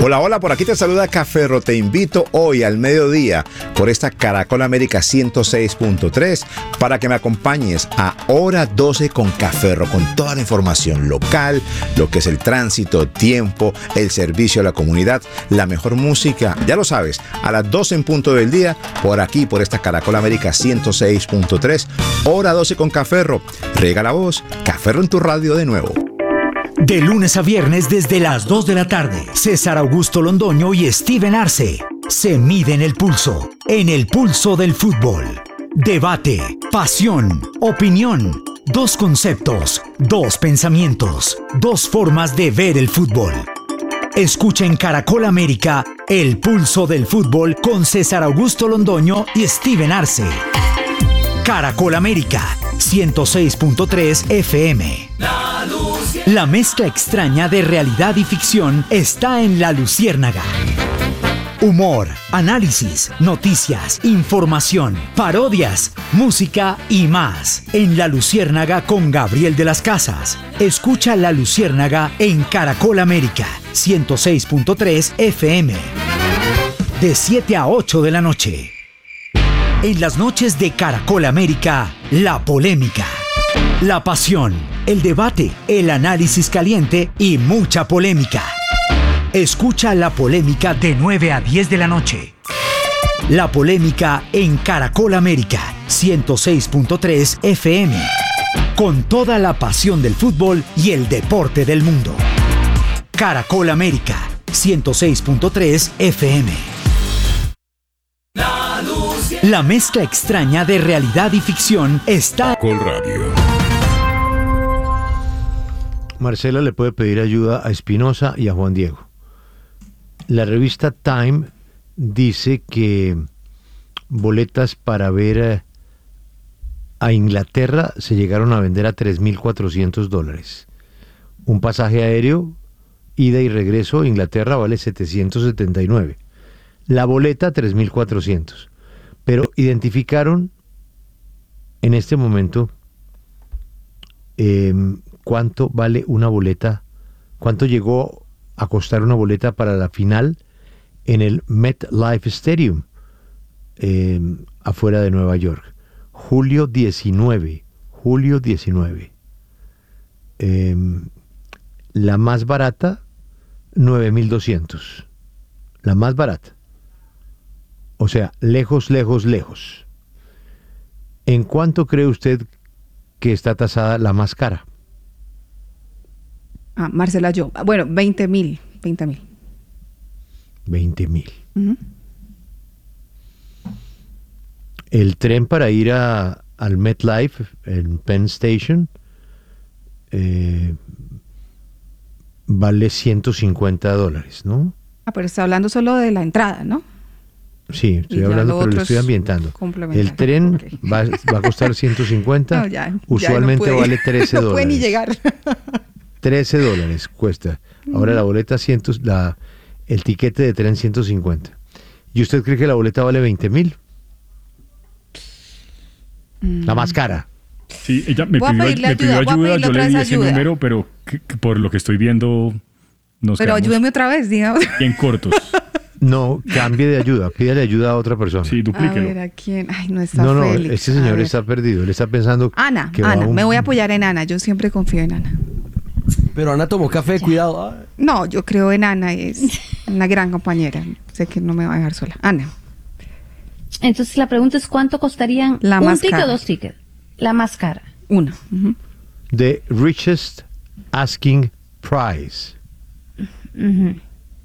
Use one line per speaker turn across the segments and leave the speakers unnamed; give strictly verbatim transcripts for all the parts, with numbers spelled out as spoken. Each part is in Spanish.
Hola, hola, por aquí te saluda Cafferro. Te invito hoy al mediodía por esta Caracol América ciento seis punto tres para que me acompañes a Hora doce con Cafferro, con toda la información local, lo que es el tránsito, tiempo, el servicio a la comunidad, la mejor música, ya lo sabes, a las doce en punto del día, por aquí, por esta Caracol América ciento seis punto tres, Hora doce con Cafferro. Riega la voz, Cafferro en tu radio de nuevo.
De lunes a viernes desde las dos de la tarde, César Augusto Londoño y Steven Arce se miden el pulso, en el pulso del fútbol. Debate, pasión, opinión, dos conceptos, dos pensamientos, dos formas de ver el fútbol. Escucha en Caracol América el pulso del fútbol con César Augusto Londoño y Steven Arce. Caracol América ciento seis punto tres F M. La, La mezcla extraña de realidad y ficción está en La Luciérnaga. Humor, análisis, noticias, información, parodias, música y más. En La Luciérnaga con Gabriel de las Casas. Escucha La Luciérnaga en Caracol América ciento seis punto tres F M. De siete a ocho de la noche. En las noches de Caracol América, la polémica, la pasión, el debate, el análisis caliente y mucha polémica. Escucha La Polémica de nueve a diez de la noche. La Polémica en Caracol América ciento seis punto tres F M. Con toda la pasión del fútbol y el deporte del mundo. Caracol América ciento seis punto tres F M. La mezcla extraña de realidad y ficción está
con Radio.
Marcela le puede pedir ayuda a Espinosa y a Juan Diego. La revista Time dice que boletas para ver a Inglaterra se llegaron a vender a tres mil cuatrocientos dólares. Un pasaje aéreo, ida y regreso a Inglaterra vale setecientos setenta y nueve. La boleta tres mil cuatrocientos. Pero identificaron en este momento eh, cuánto vale una boleta, cuánto llegó a costar una boleta para la final en el MetLife Stadium, eh, afuera de Nueva York. Julio diecinueve, julio diecinueve. Eh, la más barata, nueve mil doscientos. La más barata. O sea, lejos, lejos, lejos. ¿En cuánto cree usted que está tasada la más cara?
Ah, Marcela, yo. Bueno, veinte mil. veinte mil.
veinte mil. Uh-huh. El tren para ir a, al MetLife, en Penn Station, eh, vale ciento cincuenta dólares, ¿no?
Ah, pero está hablando solo de la entrada, ¿no?
Sí, estoy hablando, pero le estoy ambientando. El tren okay. va, va a costar ciento cincuenta, no, ya, usualmente ya no vale trece dólares. No puede ni llegar. trece dólares cuesta. Ahora mm. la boleta, cien, la, el tiquete de tren ciento cincuenta. ¿Y usted cree que la boleta vale veinte mil? Mm. La más cara.
Sí, ella me pidió, me
ayuda,
pidió ayuda, yo le di ese
ayuda.
número, pero que, que por lo que estoy viendo nos
Pero ayúdeme otra vez, digamos.
Bien cortos.
No, cambie de ayuda, pídale ayuda a otra persona.
Sí, duplíquelo.
A ver, ¿a quién? Ay, no está
No, no,
Félix.
este señor está perdido, él está pensando...
Ana,
que
Ana,
va un...
me voy a apoyar en Ana, yo siempre confío en Ana.
Pero Ana tomó café, cuidado. Ay.
No, yo creo en Ana, es una gran compañera, sé que no me va a dejar sola. Ana.
Entonces la pregunta es, ¿cuánto costarían
la
un
más
ticket
cara.
o dos tickets? La más cara.
Una. Uh-huh.
The richest asking price.
Uh-huh.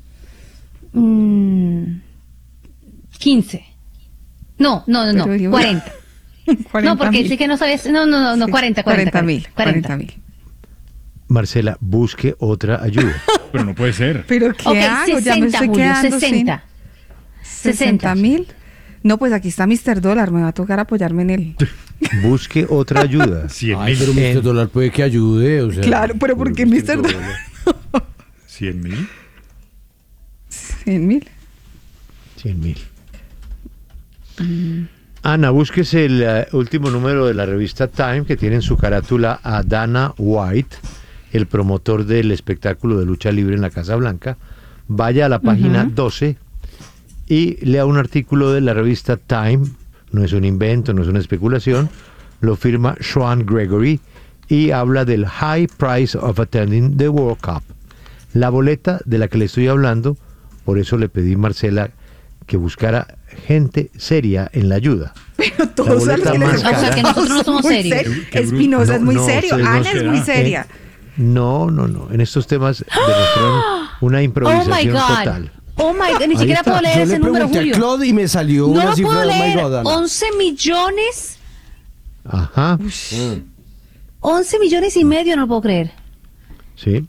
Mm, quince. No, no, no, no. cuarenta. No, porque sí que no sabes. No, no, no, no,
sí.
cuarenta,
cuarenta mil. cuarenta mil.
Marcela, busque otra ayuda.
Pero no puede ser.
¿Pero qué
okay,
hago?
sesenta,
Ya me estoy
Julio,
quedando
sesenta.
Sin... ¿sesenta mil? No, pues aquí está mister Dólar, me va a tocar apoyarme en él.
Busque otra ayuda.
Ay, pero mister Dólar puede que ayude, o sea.
Claro, pero ¿por qué mister Dólar?
¿cien mil?
¿cien mil?
cien mil. Mm. Ana, búsquese el uh, último número de la revista Time, que tiene en su carátula a Dana White, el promotor del espectáculo de lucha libre en la Casa Blanca. vaya a la página
Ujú.
doce y lea un artículo de la revista Time. No es un invento, no es una especulación. Lo firma Sean Gregory y habla del high price of attending the World Cup. La boleta de la que le estoy hablando, por eso le pedí a Marcela que buscara gente seria en la ayuda.
Pero todos
La
a los
boleta
que les
más
gusta-
O sea, que nosotros no somos
Muy
serios.
serio.
Qué bruto.
Espinosa es muy
No, no,
serio,
ustedes no
Ana es muy
será.
seria.
No, no, no. En estos temas demostraron una
Oh my
improvisación
God.
total.
Oh my God, ni
Ahí
siquiera
está.
puedo leer
Yo
ese
le
número,
pregunté a
Julio.
Claude y me salió
No
una
lo
cifra
puedo
de oh my
leer.
God, Ana.
once millones.
Ajá,
once millones y medio, no lo puedo creer.
sí.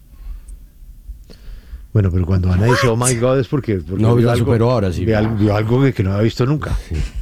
Bueno, pero cuando Ana dice, oh my God, es porque, porque
No,
vio
la
algo,
superó ahora, sí.
vio algo, vio algo que, que no había visto nunca.